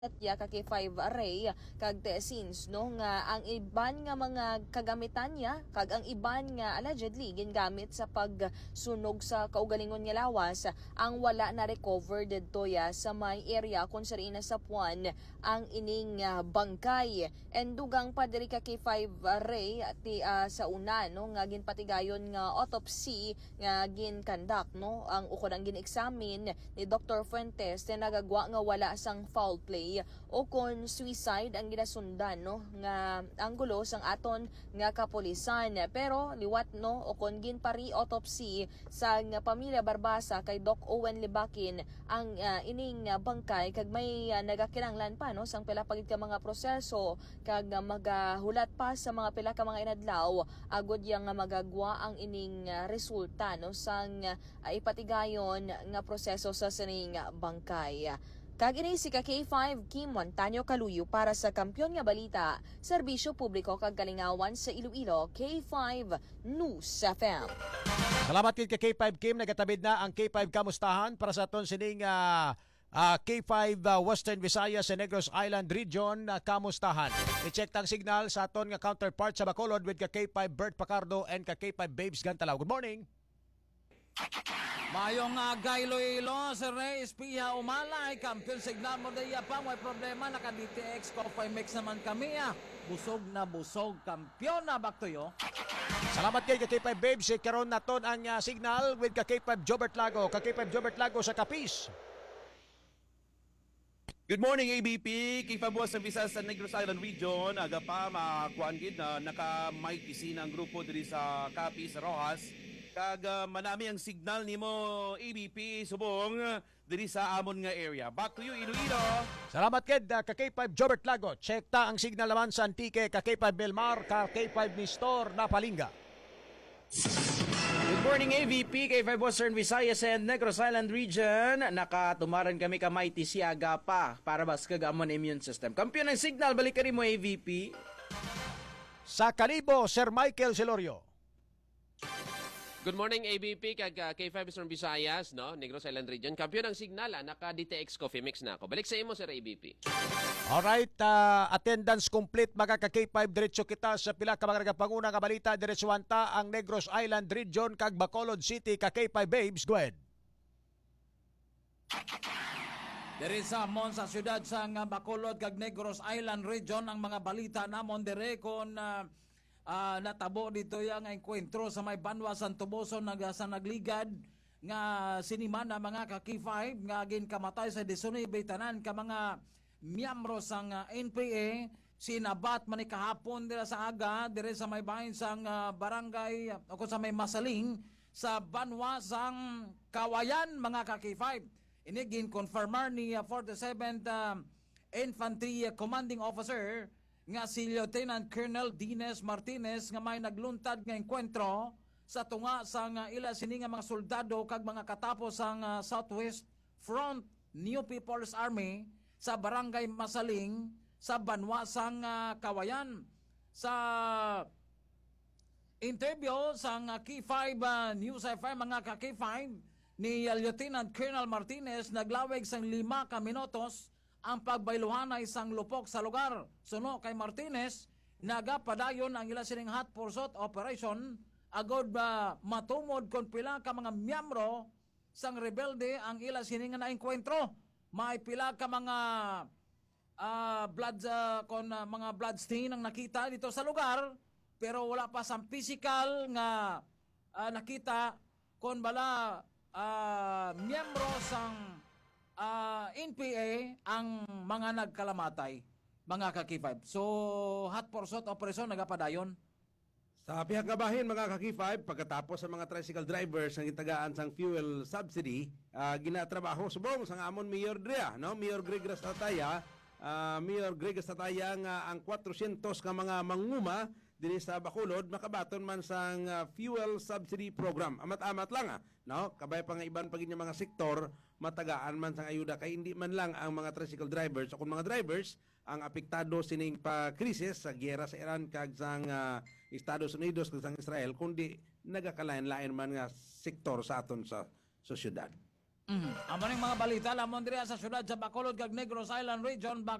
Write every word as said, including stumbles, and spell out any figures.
ya ka kay five array kag since no nga ang iban nga mga kagamitan niya kag ang iban nga allegedly gingamit sa pagsunog sa kaugalingon nga lawas ang wala na recover didto ya sa may area kung sari na sa Puan ang ining uh, bangkay and dugang pa diri ka kay five array ti uh, sa una no nga ginpatigayon nga autopsy nga ginkandak no ang ukod ang gin-examine ni Doctor Fuentes na nagagwa nga wala sang foul play o kon suicide ang ginasundan no nga anggulo sang aton nga kapulisan pero liwat no o kon ginpari autopsy sa nga pamilya Barbasa kay Doc Owen Libakin ang uh, ining uh, bangkay kag may uh, nagakinanglan pa no sang pila pagid ka mga proseso kag uh, magahulat pa sa mga pila ka mga inadlaw agud yang nga magagwa ang ining uh, resulta no sang uh, ipatigayon nga proseso sa sining uh, bangkay. Kag ini si ka K five Kim Montaño Kaluyo para sa Kampiyon nga Balita, Serbisyo Publiko kag Kalingawan sa Iloilo, K five News F M. Salamat kay K five Kim, nagatabid na ang K five Kamustahan para sa aton sining uh, uh, K five uh, Western Visayas and Negros Island Region uh, Kamustahan. I-check tang signal sa aton nga counterpart sa Bacolod with ka K five Bert Pacardo and ka K five Babes Gantalaw. Good morning. Mayong uh, Gaylo-ilo, Sir Ray, Espiha, Umalay, Kampiyon Signal mo daya pa, may problema, naka-D T X, Coffee Mix naman kami ah. Busog na busog, kampiyon na back to you. Salamat kay K five Babes, karon naton ang uh, signal with ka K five Jobert Lago, ka K five Jobert Lago sa Capiz. Good morning A B P, K five Western Visayas sa Negros Island Region. Aga pa makuan gid na naka-mic pisina ang grupo diri sa Capiz, Rojas. Kag uh, manami ang signal nimo A B P subong uh, diri sa amon nga area. Back to you Iloilo. Salamat ked uh, ka K five Jobert Lago. Check ta ang signal naman sa Antique, ka K five Belmar, ka K five Mistor na Palinga. Good morning A V P, K five Western Visayas and Negros Island Region. Nakatumaran kami ka may T C aga pa para bas kagamon immune system. Kampiyon ng signal, balik ka rin mo A V P. Sa Kalibo, Sir Michael Celorio. Good morning A B P kag uh, K five Western Visayas no Negros Island Region. Kampiyon ng signal ah, naka D T X Coffee Mix na ako. Balik sa imo Sir A B P. Alright, uh, attendance complete mga ka K five diretso kita sa pila ka mga nagapanguna nga balita diretso anta ang Negros Island Region kag Bacolod City ka K five Babes. Go ahead. Diri sa mon sa syudad sa nga Bacolod kag Negros Island Region ang mga balita namon dire kon uh, Uh, natabo dito yung enkwentro sa may Banwa San Toboso nag, sa nagligad nga sinimana mga ka K five nga ginkamatay sa disunibay tanan ka mga miyembro sang uh, N P A sinabat man kahapon dira sa aga dire sa may bahin sang uh, barangay uh, o sa may Masaling sa Banwa sang Kawayan mga ka K five. Ini gin-confirmar ni uh, forty-seventh uh, Infantry uh, Commanding Officer nga si Lieutenant Colonel Dines Martinez nga may nagluntad nga enkwentro sa tunga sa nga ila sini nga mga soldado kag mga katapos sang uh, Southwest Front New People's Army sa Barangay Masaling sa Banwa sang uh, Kawayan. Sa interview sang uh, K five uh, News F M mga ka K five ni uh, Lieutenant Colonel Martinez naglawig sang lima ka minutos ang pagbayluhan ay isang lupok sa lugar. Suno kay Martinez, nagapadayon ang ila sining hot pursuit operation agod ba matumod kon pila ka mga miyembro sang rebelde ang ila sining na enkwentro. May pila ka mga uh, blood uh, kon uh, mga blood stain ang nakita dito sa lugar pero wala pa sang physical nga uh, nakita kon bala uh, miyembro sang Uh, N P A ang mga nagkalamatay, mga ka K five. So, hot pursuit operation nagapadayon. Sa pihak nga bahin mga ka K five, pagkatapos sa mga tricycle drivers ang itagaan sang fuel subsidy, uh, ginatrabaho subong sang amon Mayor Drea, no? Mayor Greg Rastataya, uh, Mayor Greg Rastataya nga ang four hundred ka mga manguma diri sa Bacolod makabaton man sang uh, fuel subsidy program. Amat-amat lang ah, no? Kabay pa nga iban pagin mga sektor matagaan man sang ayuda kay hindi man lang ang mga tricycle drivers o kung mga drivers ang apektado sining pa krisis sa giyera sa Iran kag sang uh, Estados Unidos kag sang Israel kundi nagakalain-lain man nga sektor sa aton sa sosyedad. Mm. Amo ning mga balita lamon diri sa syudad sa Bacolod kag Negros Island Region.